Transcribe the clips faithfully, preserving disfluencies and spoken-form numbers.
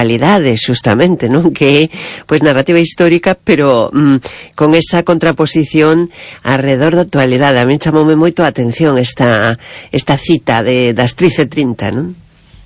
calidade, xustamente, non? Que é, pois, narrativa histórica, pero mm, con esa contraposición alrededor da actualidade. A mí chamoume moito a atención esta, esta cita de, das trece e trinta, non?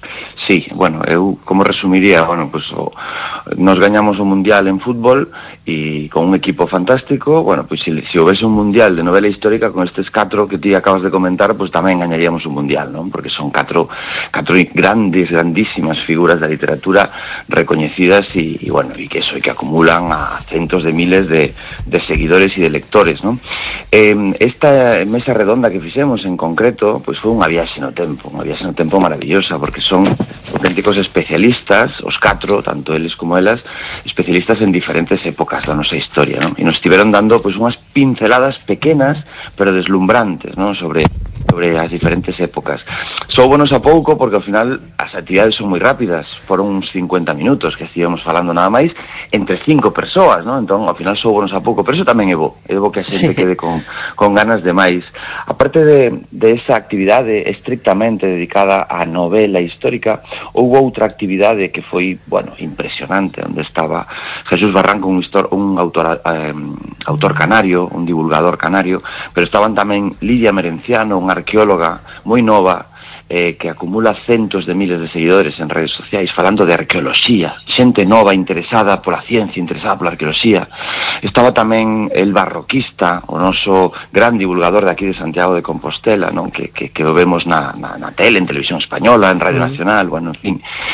Sí, bueno, eu como resumiría, bueno, pues o, nos gañamos un mundial en fútbol e con un equipo fantástico, bueno, pues se si, si houvese un mundial de novela histórica con estes catro que ti acabas de comentar, pues tamén gañaríamos un mundial, non? Porque son catro, catro grandes, grandísimas figuras da literatura recoñecidas e, e bueno, e que eso, e que acumulan a centos de miles de, de seguidores e de lectores, non? Eh, esta mesa redonda que fixemos en concreto, pues foi unha viaxe no tempo, unha viaxe no tempo maravillosa, porque son auténticos especialistas, os catro, tanto eles como elas, especialistas en diferentes épocas da nosa historia, non? E nos estiveron dando pois unhas pinceladas pequenas, pero deslumbrantes, non? Sobre sobre as diferentes épocas. Sóubonos a pouco porque ao final as actividades son moi rápidas, foron uns cincuenta minutos que estivemos falando nada máis entre cinco persoas, non? Entón, ao final sóubonos a pouco, pero eso tamén é bo, é bo que a xente sí. quede con, con ganas de máis. Aparte de, de esa actividade estrictamente dedicada á novela histórica, houve outra actividade que foi, bueno, impresionante, onde estaba Jesús Barranco, un, histor, un autor, eh, autor canario, un divulgador canario, pero estaban tamén Lidia Merenciano, unha arqueóloga moi nova, eh, que acumula centos de miles de seguidores en redes sociais falando de arqueoloxía, xente nova interesada pola ciencia, interesada pola arqueoloxía. Estaba tamén el barroquista, o noso gran divulgador de aquí de Santiago de Compostela, non? Que, que, que o vemos na, na, na tele, en Televisión Española, en Radio Nacional, bueno, en fin.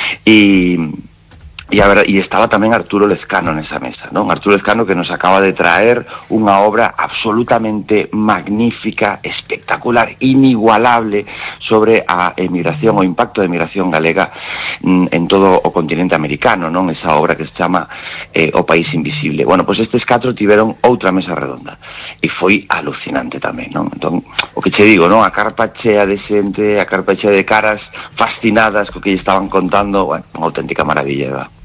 E... E, a ver, e estaba tamén Arturo Lezcano nesa mesa, non? Arturo Lezcano que nos acaba de traer unha obra absolutamente magnífica, espectacular, inigualable sobre a emigración, o impacto da emigración galega en todo o continente americano, non? Esa obra que se chama eh, O País Invisible. Bueno, pois estes catro tiveron outra mesa redonda e foi alucinante tamén, non? Entón, o que che digo, non? A carpa chea de xente, a carpa chea de caras fascinadas co que lle estaban contando, bueno, unha auténtica maravilla, va.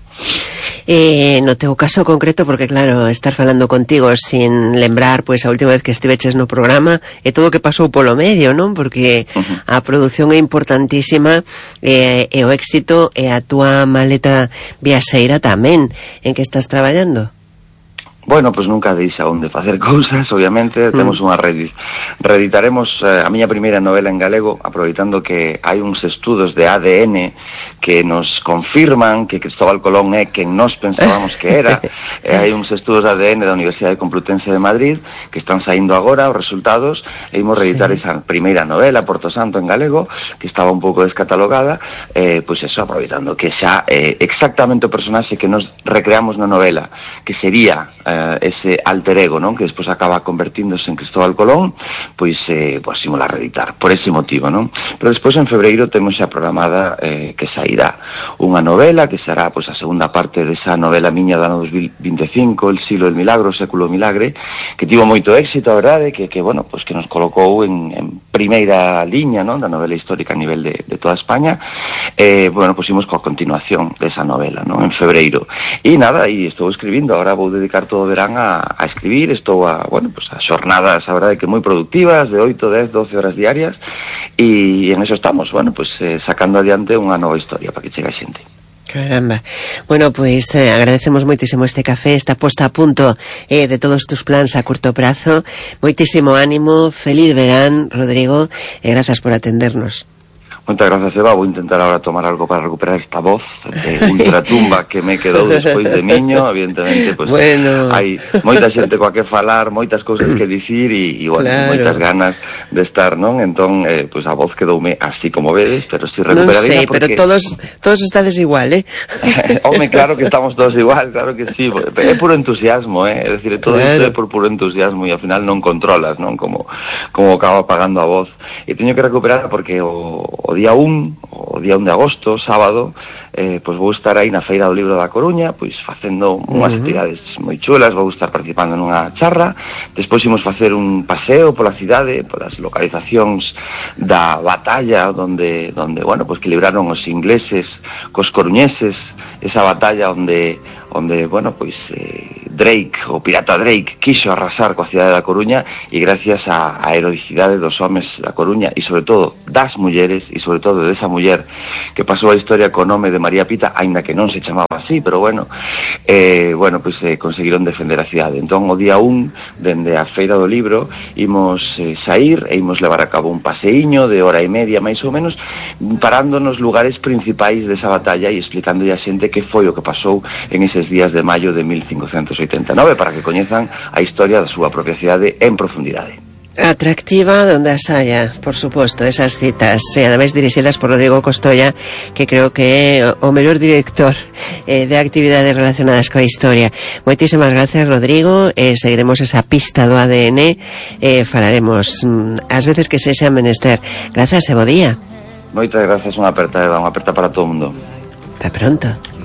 Eh, no teu caso concreto, porque claro, estar falando contigo sin lembrar pois a última vez que estiveches no programa e todo o que pasou polo medio, non? Porque uh-huh. a produción é importantísima e, e o éxito e a túa maleta viaxeira tamén. En que estás traballando? Bueno, pois pues nunca deixa onde facer cousas, obviamente, mm. temos unha reedit reeditaremos eh, a miña primeira novela en galego, aproveitando que hai uns estudos de A D N que nos confirman que Cristóbal Colón é quen nos pensábamos que era. E hai uns estudos de A D N da Universidade Complutense de Madrid que están saindo agora os resultados, e imos reeditar sí. esa primeira novela, Porto Santo, en galego, que estaba un pouco descatalogada, eh, pois pues eso, aproveitando que xa eh, exactamente o personaxe que nos recreamos na novela, que sería eh, ese alter ego, non? Que despois acaba convertíndose en Cristóbal Colón, pois eh, pues, imos a reeditar por ese motivo, non? Pero despois en febreiro temos xa programada eh, que sairá unha novela que será pois a segunda parte desa novela miña do ano dos mil vinte e cinco, El siglo del milagro, o século do milagre, que tivo moito éxito, a verdade, que, que bueno, pois que nos colocou en, en primeira liña, non? Da novela histórica a nivel de, de toda España. Eh, bueno, pois imos coa continuación desa novela, non? En febreiro. E nada, e estou escribindo, agora vou dedicar todo o verán a, a escribir, estou a, bueno, pues a xornadas, a verdade que moi productivas, de oito, dez, doce horas diarias, e en eso estamos, bueno, pues eh, sacando adiante unha nova historia para que chegue a xente. Caramba. Bueno, pois pues, eh, agradecemos moitísimo este café, esta posta a punto eh, de todos tus plans a curto prazo. Moitísimo ánimo, feliz verán, Rodrigo, e grazas por atendernos. Moitas grazas, Eva. Vou intentar agora tomar algo para recuperar esta voz de ultratumba que me quedou despois de niño. Evidentemente, pues, bueno. hai moita xente coa que falar, moitas cousas que dicir e, e bueno, claro. moitas ganas de estar, non? Entón, eh, pues a voz quedoume así como vedes, pero si recuperarei. Non sei, porque... pero todos todos estades igual, eh? Home, claro que estamos todos igual, claro que sí. É puro entusiasmo, eh? É dicir, todo claro. isto é por puro entusiasmo e ao final non controlas, non? Como, como acaba apagando a voz. E teño que recuperar porque o, o día un, o día un de agosto, sábado, eh, pois vou estar aí na Feira do Libro da Coruña, pois facendo unhas uh-huh. actividades moi chulas, vou estar participando nunha charra, despois imos facer un paseo pola cidade, polas localizacións da batalla donde, donde bueno, pois que libraron os ingleses cos coruñeses, esa batalla onde onde, bueno, pois eh, Drake, o pirata Drake, quixo arrasar coa cidade da Coruña, e gracias á, á heroicidade dos homes da Coruña e sobre todo das mulleres, e sobre todo desa muller que pasou a historia co nome de María Pita, aínda que non se chamaba así, pero bueno, eh, bueno, pois eh, conseguiron defender a cidade. Entón, o día un, dende a Feira do Libro, imos eh, sair e imos levar a cabo un paseiño de hora e media, máis ou menos, parando nos lugares principais desa batalla e explicando a xente que foi o que pasou en eses días de maio de mil cincocentos oitenta e nove, para que coñezan a historia da súa propia cidade en profundidade. Atractiva donde as haya, por suposto, esas citas, e ademais dirixidas por Rodrigo Costoya, que creo que é o mellor director eh, de actividades relacionadas coa historia. Moitísimas gracias, Rodrigo, e eh, seguiremos esa pista do A D N, e eh, falaremos mm, as veces que sexa menester. Grazas e bo día. Moitas grazas, unha aperta, Eva, unha aperta para todo o mundo. Hasta pronto.